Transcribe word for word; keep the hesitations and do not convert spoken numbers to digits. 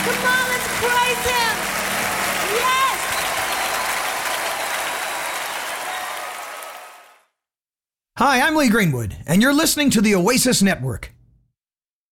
Come on, let's praise him. Yes. Hi, I'm Lee Greenwood, and you're listening to the Oasis Network.